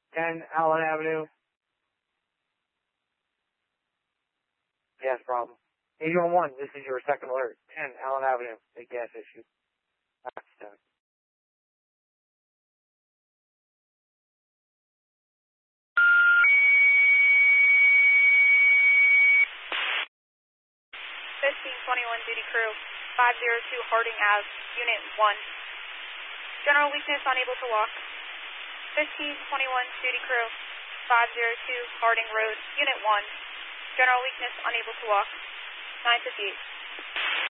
10 Allen Avenue. Gas problem. 811, this is your second alert. 10 Allen Avenue, a gas issue. Stop. 1521 duty crew, 502 Harding Ave, Unit 1. General weakness, unable to walk. 1521 duty crew, 502 Harding Road, Unit 1. General weakness, unable to walk. 958.